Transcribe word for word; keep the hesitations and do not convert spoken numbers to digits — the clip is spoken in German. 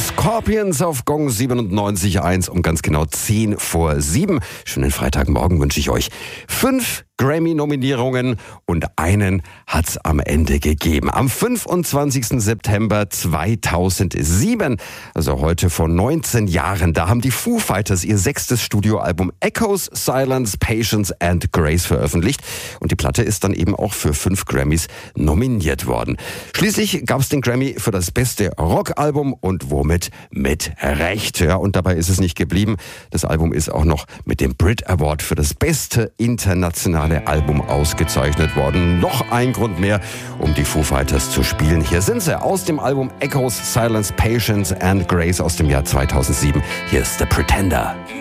Scorpions auf Gong siebenundneunzig Komma eins um ganz genau zehn vor sieben. Schönen Freitagmorgen wünsche ich euch. Fünf Grammy-Nominierungen und einen hat's am Ende gegeben. Am fünfundzwanzigsten September zweitausendsieben, also heute vor neunzehn Jahren, da haben die Foo Fighters ihr sechstes Studioalbum Echoes, Silence, Patience and Grace veröffentlicht. Und die Platte ist dann eben auch für fünf Grammys nominiert worden. Schließlich gab's den Grammy für das beste Rockalbum und womit mit Recht. Ja, und dabei ist es nicht geblieben. Das Album ist auch noch mit dem Brit Award für das beste internationale Album ausgezeichnet worden. Noch ein Grund mehr, um die Foo Fighters zu spielen. Hier sind sie aus dem Album Echoes, Silence, Patience and Grace aus dem Jahr zweitausendsieben. Hier ist The Pretender.